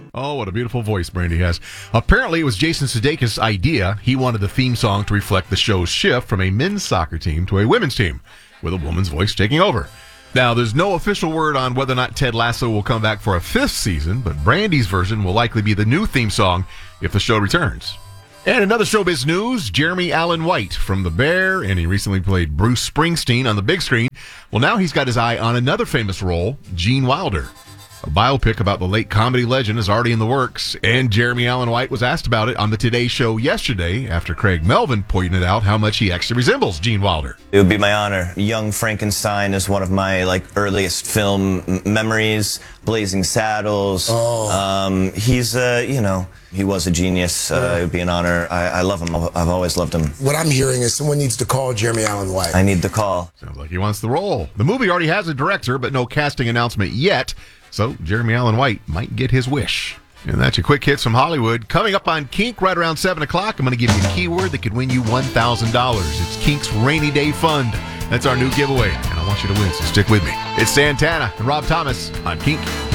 Oh, what a beautiful voice Brandy has. Apparently, it was Jason Sudeikis' idea. He wanted the theme song to reflect the show's shift from a men's soccer team to a women's team, with a woman's voice taking over. Now, there's no official word on whether or not Ted Lasso will come back for a fifth season, but Brandy's version will likely be the new theme song if the show returns. And another showbiz news, Jeremy Allen White from The Bear, and he recently played Bruce Springsteen on the big screen. Well, now he's got his eye on another famous role, Gene Wilder. A biopic about the late comedy legend is already in the works, and Jeremy Allen White was asked about it on the Today Show yesterday after Craig Melvin pointed out how much he actually resembles Gene Wilder. It would be my honor. Young Frankenstein is one of my earliest film memories. Blazing Saddles. He's he was a genius. It would be an honor. I love him. I've always loved him. What I'm hearing is someone needs to call Jeremy Allen White. I need the call. Sounds like he wants the role. The movie already has a director, but no casting announcement yet. So Jeremy Allen White might get his wish. And that's your quick hits from Hollywood. Coming up on Kink right around 7 o'clock, I'm going to give you a keyword that could win you $1,000. It's Kink's Rainy Day Fund. That's our new giveaway, and I want you to win, so stick with me. It's Santana and Rob Thomas on Kink.